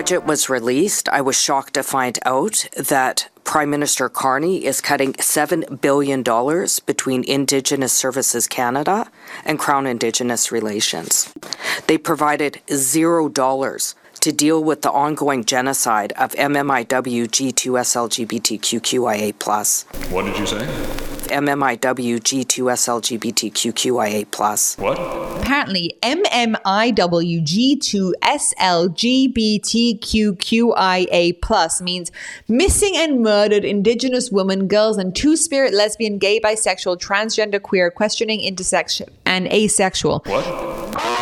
budget was released, I was shocked to find out that Prime Minister Carney is cutting $7 billion between Indigenous Services Canada and Crown Indigenous Relations. They provided $0 to deal with the ongoing genocide of MMIW G2SLGBTQIA+. What did you say? MMIW G2SLGBTQIA+. What? Apparently, MMIWG2SLGBTQIA+ means missing and murdered Indigenous women, girls, and two-spirit, lesbian, gay, bisexual, transgender, queer, questioning, intersex, and asexual. What?